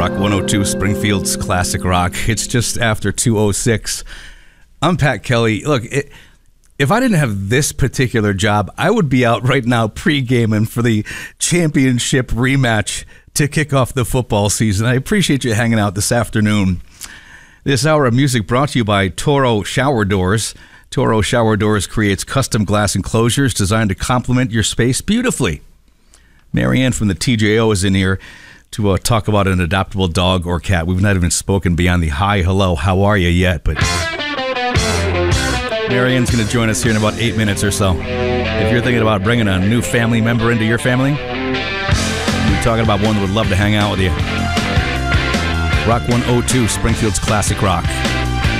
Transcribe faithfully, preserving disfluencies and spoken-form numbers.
Rock one oh two, Springfield's Classic Rock. It's just after two oh six. I'm Pat Kelly. Look, it, if I didn't have this particular job, I would be out right now pre-gaming for the championship rematch to kick off the football season. I appreciate you hanging out this afternoon. This hour of music brought to you by Toro Shower Doors. Toro Shower Doors creates custom glass enclosures designed to complement your space beautifully. Marianne from the T J O is in here to uh, talk about an adoptable dog or cat. We've not even spoken beyond the hi, hello, how are you yet, but Marianne's going to join us here in about eight minutes or so. If you're thinking about bringing a new family member into your family, we're talking about one that would love to hang out with you. Rock one oh two, Springfield's Classic Rock.